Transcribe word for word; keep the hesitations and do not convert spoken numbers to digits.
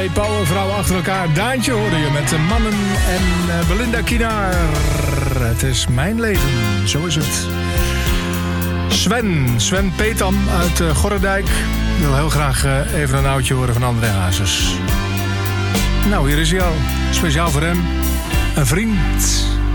Powervrouwen achter elkaar. Daantje hoorde je met de mannen en uh, Belinda Kinaar. Het is mijn leven, zo is het. Sven, Sven Petam uit uh, Gorredijk. Wil heel graag uh, even een oudje horen van André Hazes. Nou, hier is hij al. Speciaal voor hem. Een vriend.